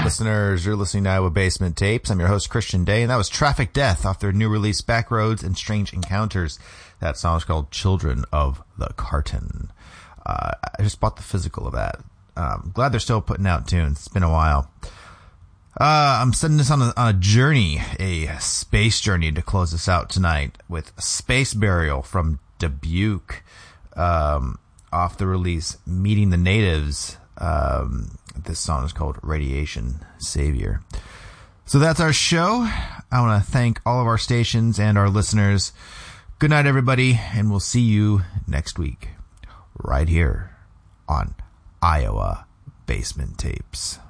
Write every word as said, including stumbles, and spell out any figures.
listeners. You're listening to Iowa Basement Tapes. I'm your host, Christian Day, and that was Traffic Death off their new release, Backroads and Strange Encounters. That song is called Children of the Carton. Uh, I just bought the physical of that. Um, glad they're still putting out tunes. It's been a while. Uh, I'm sending this on a, on a journey, a space journey to close this out tonight with Space Burial from Dubuque, um, off the release Meeting the Natives. Um, this song is called Radiation Savior. So that's our show. I want to thank all of our stations and our listeners. Good night, everybody, and we'll see you next week right here on Iowa Basement Tapes.